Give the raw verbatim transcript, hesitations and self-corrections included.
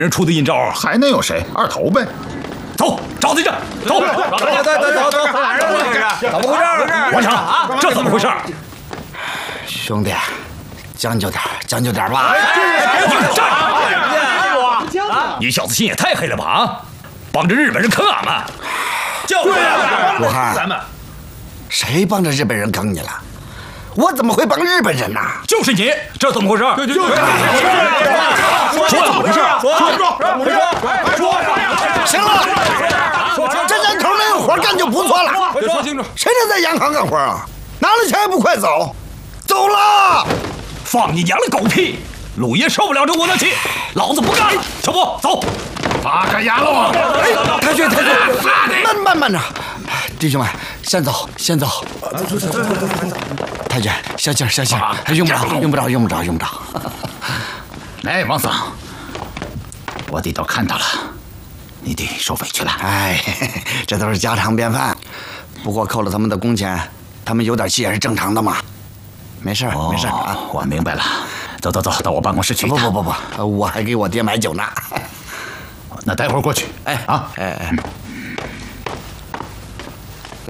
人出的阴招， 还能有谁？二头呗。 走，找对象，走， 走走走走走，怎么回事？ 王强，这怎么回事？ 兄弟，将就点，将就点吧。 你小子心也太黑了吧啊！帮着日本人坑俺们！ 就是啊， 武汉， 咱们谁帮着日本人坑你了？我怎么会帮日本人呢？ 就是你，这怎么回事？ 对对对， 说怎么回事？ 说说说说， 行了，这年头能有活干就不错了。 说清楚， 谁能在洋行干活啊？拿了钱还不快走？走了！ 放你娘的狗屁！鲁爷受不了这窝囊气，老子不干了！小波，走！ 八个牙喽！ 哎，太君，太君，慢慢慢着，弟兄们，先走，先走。太君，消气儿，消气儿，用不着，用不着，用不着，用不着。 哎，王桑，我弟都看到了，你弟受委屈了。 哎，这都是家常便饭，不过扣了他们的工钱，他们有点气也是正常的嘛。没事儿，没事儿啊。 我明白了。走走走，到我办公室去。 不不不不，我还给我爹买酒呢。 那待会儿过去。 哎啊， 哎哎。